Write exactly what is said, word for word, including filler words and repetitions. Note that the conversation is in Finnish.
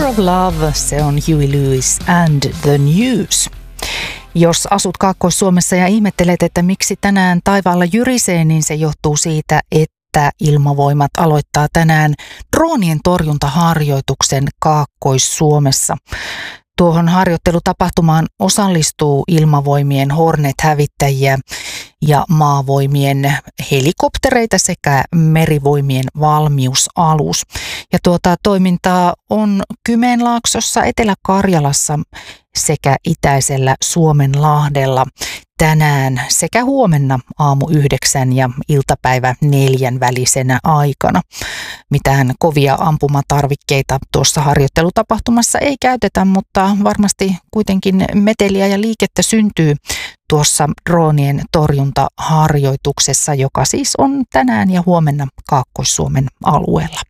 of Love, se on Huey Lewis and the News. Jos asut Kaakkois-Suomessa ja ihmettelet, että miksi tänään taivaalla jyrisee, niin se johtuu siitä, että Ilmavoimat aloittaa tänään droonien torjuntaharjoituksen Kaakkois-Suomessa. Tuohon harjoittelutapahtumaan osallistuu Ilmavoimien Hornet-hävittäjiä ja maavoimien helikoptereita sekä merivoimien valmiusalus. Ja tuota toimintaa on Kymenlaaksossa, Etelä-Karjalassa sekä itäisellä Suomenlahdella tänään sekä huomenna aamu yhdeksän ja iltapäivä neljän välisenä aikana. Mitään kovia ampumatarvikkeita tuossa harjoittelutapahtumassa ei käytetä, mutta varmasti kuitenkin meteliä ja liikettä syntyy tuossa droonien torjuntaharjoituksessa, joka siis on tänään ja huomenna Kaakkois-Suomen alueella.